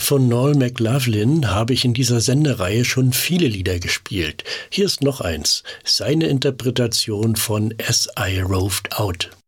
Von Noel McLaughlin habe ich in dieser Sendereihe schon viele Lieder gespielt. Hier ist noch eins, seine Interpretation von As I Roved Out.